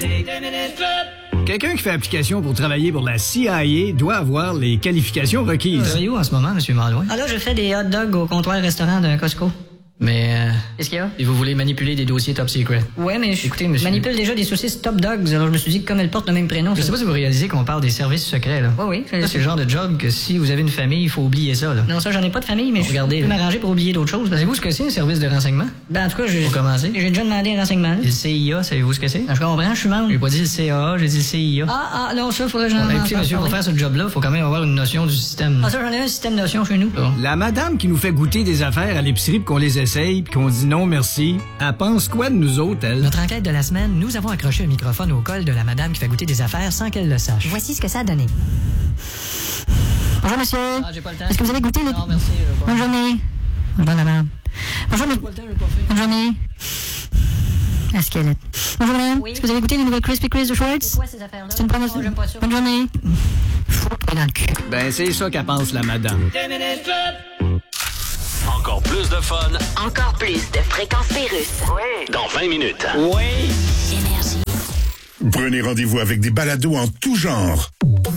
Quelqu'un qui fait application pour travailler pour la CIA doit avoir les qualifications requises. Vous travaillez où en ce moment, M. Malouin? Ah là, je fais des hot dogs au comptoir restaurant d'un Costco. Mais, Qu'est-ce qu'il y a? et vous voulez manipuler des dossiers top secret? Ouais, mais Écoutez, monsieur- je manipule déjà des saucisses Top Dogs, alors je me suis dit que comme elles portent le même prénom... Je sais pas si vous réalisez qu'on parle des services secrets, là. Oui, Ça, c'est le genre de job que si vous avez une famille, il faut oublier ça, là. Non, ça, j'en ai pas de famille, mais Regardez, je peux là. m'arranger pour oublier d'autres choses. Savez-vous ce que c'est, un service de renseignement? Ben, en tout cas, Pour commencer. j'ai déjà demandé un renseignement. Le CIA, savez-vous ce que c'est? Je comprends, je suis membre. J'ai pas dit le CAA, j'ai dit le CIA. Ah, non, ça, faudrait que j'en Ben, écoutez, monsieur, pour faire ce job-là, il faut quand même avoir une notion du système. Ah, ça, j'en ai un système de notion chez nous. Bon. La madame qui nous fait goûter des affaires à l'épicerie pis qu'on les essaye pis qu'on dit non merci, elle pense quoi de nous autres, elle? Notre enquête de la semaine, nous avons accroché un microphone au col de la madame qui fait goûter des affaires sans qu'elle le sache. Voici ce que ça a donné. Bonjour, monsieur. Ah, j'ai pas le temps. Est-ce que vous avez goûté le... Non, merci, je veux pas. Bonne journée. Bonne madame. Bonjour, J'ai pas le temps, je veux pas faire. bonne journée. Est-ce qu'elle est... Bonjour, madame. Oui. Est-ce que vous avez goûté les nouvelles Crispy Crisp de Schwartz? Quoi, ces affaires-là? C'est une promotion. Oh, j'aime pas ça. Bonne journée. Fous-toi dans le cul. Ben, c'est ça qu'elle pense, la madame. Encore plus de fun Encore plus de Fréquence Pérusse. dans 20 minutes. Énergie. Prenez rendez-vous avec des balados en tout genre.